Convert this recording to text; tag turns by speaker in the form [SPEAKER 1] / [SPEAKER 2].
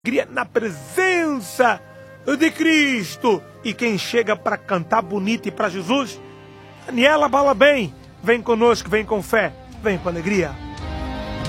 [SPEAKER 1] alegria na presença de Cristo. E quem chega para cantar bonito e para Jesus, Daniela Balabem, vem conosco, vem com fé, vem com alegria.